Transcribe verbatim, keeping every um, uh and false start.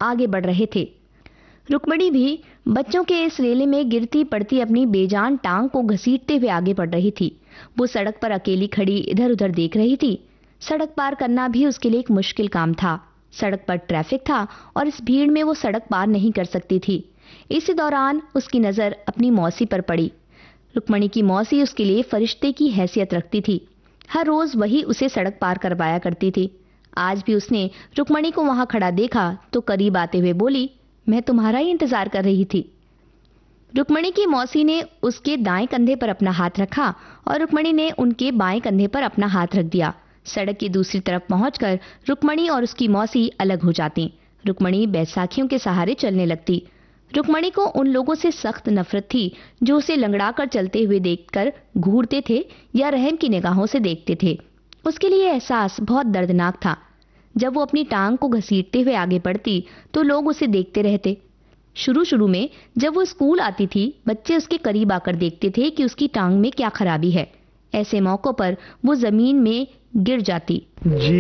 आगे बढ़ रहे थे। रुक्मणी भी बच्चों के इस रेले में गिरती पड़ती अपनी बेजान टांग को घसीटते हुए आगे बढ़ रही थी। वो सड़क पर अकेली खड़ी इधर उधर देख रही थी। सड़क पार करना भी उसके लिए एक मुश्किल काम था। सड़क पर ट्रैफिक था और इस भीड़ में वो सड़क पार नहीं कर सकती थी। इसी दौरान उसकी नजर अपनी मौसी पर पड़ी। रुक्मणी की मौसी उसके लिए फरिश्ते की हैसियत रखती थी। हर रोज वही उसे सड़क पार करवाया करती थी। आज भी उसने रुक्मणी को वहां खड़ा देखा तो करीब आते हुए बोली, मैं तुम्हारा ही इंतजार कर रही थी। रुक्मणी की मौसी ने उसके दाएं कंधे पर अपना हाथ रखा और रुक्मणी ने उनके बाएं कंधे पर अपना हाथ रख दिया। सड़क की दूसरी तरफ पहुंचकर रुक्मणी और उसकी मौसी अलग हो जाती। रुक्मणी बैसाखियों के सहारे चलने लगती। रुक्मणी को उन लोगों से सख्त नफरत थी जो उसे लंगड़ाकर चलते हुए देखकर घूरते थे या रहम की निगाहों से देखते थे। उसके लिए एहसास बहुत दर्दनाक था। जब वो अपनी टांग को घसीटते हुए आगे बढ़ती तो लोग उसे देखते रहते। शुरू शुरू में जब वो स्कूल आती थी, बच्चे उसके करीब आकर देखते थे कि उसकी टांग में क्या खराबी है। ऐसे मौकों पर वो जमीन में गिर जाती। जी